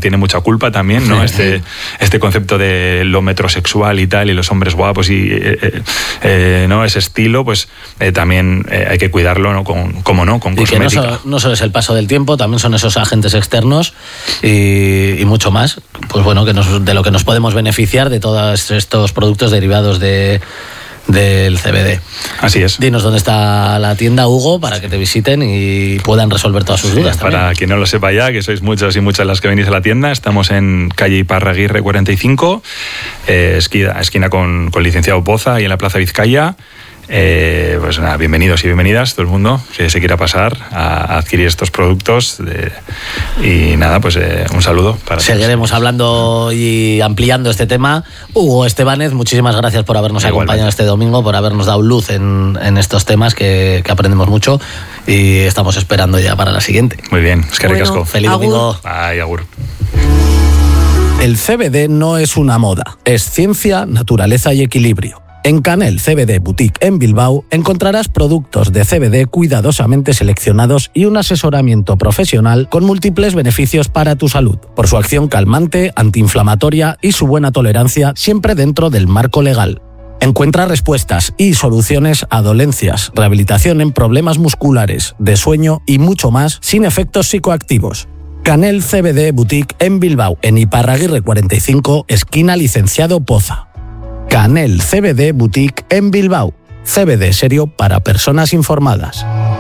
tiene mucha culpa también, ¿no? Este concepto de lo metrosexual y tal, y los hombres guapos y ¿no? Ese estilo, pues también hay que cuidarlo, ¿no? Con cosmética. Que no solo es el paso del tiempo, también son esos agentes externos y mucho más, pues bueno, de lo que nos podemos beneficiar de todos estos productos derivados del CBD. Así es. Dinos dónde está la tienda, Hugo, para que te visiten y puedan resolver todas sus dudas. Para también. quien no lo sepa ya, que sois muchos y muchas las que venís a la tienda, estamos en calle Iparraguirre 45, esquina con Licenciado Poza, y en la Plaza Vizcaya. Pues nada, bienvenidos y bienvenidas todo el mundo que se quiera pasar a adquirir estos productos y nada, pues un saludo para todos. Seguiremos hablando y ampliando este tema. Hugo Estebanez, muchísimas gracias por habernos acompañado este domingo, por habernos dado luz en estos temas que aprendemos mucho, y estamos esperando ya para la siguiente. Muy bien, es que ricasco. Feliz domingo. Ay, agur. El CBD no es una moda, es ciencia, naturaleza y equilibrio. En Canel CBD Boutique en Bilbao encontrarás productos de CBD cuidadosamente seleccionados y un asesoramiento profesional con múltiples beneficios para tu salud, por su acción calmante, antiinflamatoria y su buena tolerancia, siempre dentro del marco legal. Encuentra respuestas y soluciones a dolencias, rehabilitación en problemas musculares, de sueño y mucho más sin efectos psicoactivos. Canel CBD Boutique en Bilbao, en Iparraguirre 45, esquina Licenciado Poza. Canel CBD Boutique en Bilbao. CBD serio para personas informadas.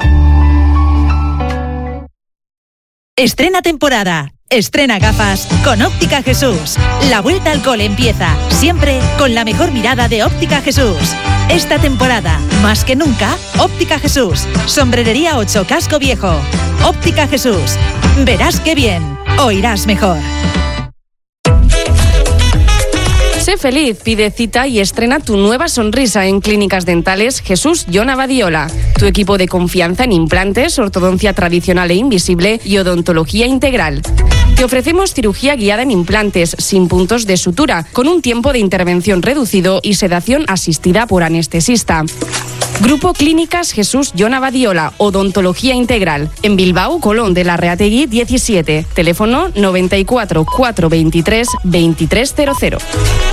Estrena temporada. Estrena gafas con Óptica Jesús. La vuelta al cole empieza, siempre con la mejor mirada de Óptica Jesús. Esta temporada, más que nunca, Óptica Jesús. Sombrerería 8, Casco Viejo. Óptica Jesús. Verás qué bien, oirás mejor. Sé feliz, pide cita y estrena tu nueva sonrisa en Clínicas Dentales Jesús Jon Badiola. Tu equipo de confianza en implantes, ortodoncia tradicional e invisible y odontología integral. Te ofrecemos cirugía guiada en implantes, sin puntos de sutura, con un tiempo de intervención reducido y sedación asistida por anestesista. Grupo Clínicas Jesús Jon Badiola, odontología integral. En Bilbao, Colón de la Reategui 17. Teléfono 94 423 2300.